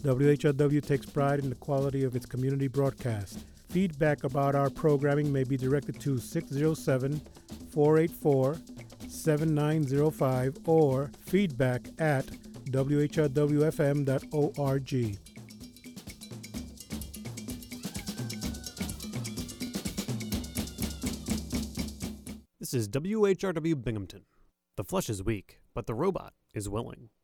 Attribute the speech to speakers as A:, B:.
A: WHRW takes pride in the quality of its community broadcast. Feedback about our programming may be directed to 607-484-7905 or feedback at whrwfm.org.
B: This is WHRW Binghamton. The flesh is weak, but the robot is willing.